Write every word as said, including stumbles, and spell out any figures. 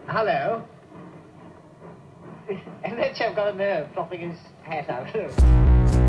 Hello. And that chap got a nerve flopping his hat out.